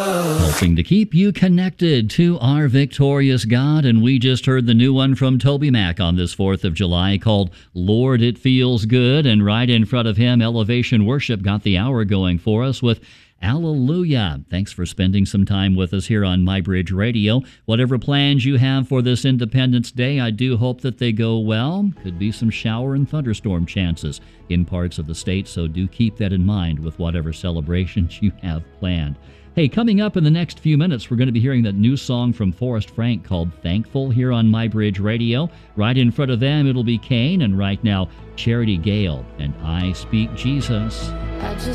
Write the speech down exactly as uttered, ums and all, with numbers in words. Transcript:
Helping to keep you connected to our victorious God. And we just heard the new one from Toby Mac on this fourth of July called Lord, It Feels Good. And right in front of him, Elevation Worship got the hour going for us with Hallelujah. Thanks for spending some time with us here on MyBridge Radio. Whatever plans you have for this Independence Day, I do hope that they go well. Could be some shower and thunderstorm chances in parts of the state, so do keep that in mind with whatever celebrations you have planned. Hey, coming up in the next few minutes, we're going to be hearing that new song from Forrest Frank called Thankful here on MyBridge Radio. Right in front of them, it'll be Kane, and right now, Charity Gale and I Speak Jesus. I just